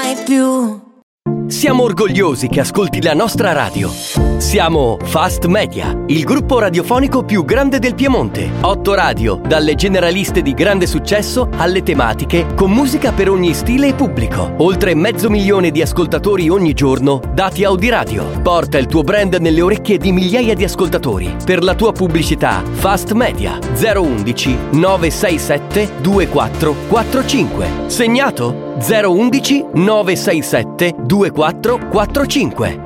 mai più. Siamo orgogliosi che ascolti la nostra radio. Siamo Fast Media, il gruppo radiofonico più grande del Piemonte. 8 radio, dalle generaliste di grande successo alle tematiche, con musica per ogni stile e pubblico. Oltre 500.000 di ascoltatori ogni giorno, dati Audiradio. Porta il tuo brand nelle orecchie di migliaia di ascoltatori. Per la tua pubblicità, Fast Media 011 967 2445. Segnato? 011 967 2445.